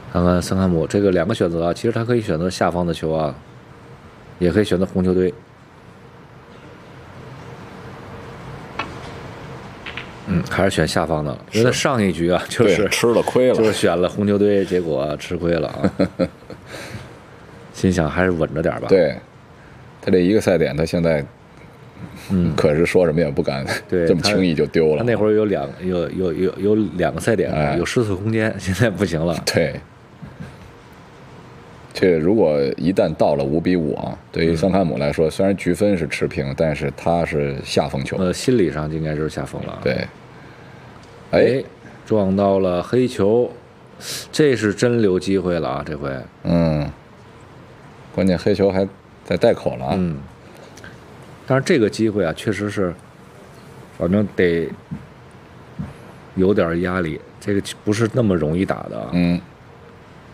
看看森汉姆这个2个选择啊，其实他可以选择下方的球啊，也可以选择红球队。还是选下方的，因为他上一局啊就是吃了亏了， 就是选了红球队，结果吃亏了啊。心想还是稳着点吧。 对，他这一个赛点，他现在，可是说什么也不敢， 对， 这么轻易就丢了。 他那会儿有2个赛点，有试错空间，现在不行了。 对，这如果一旦到了5-5啊，对于桑卡姆来说，虽然局分是持平，但是他是下风球。 心理上应该就是下风了。 对。 哎，撞到了黑球，这是真留机会了啊！这回， 关键黑球还在带口了啊。 但是这个机会啊，确实是，反正得有点压力，这个不是那么容易打的啊。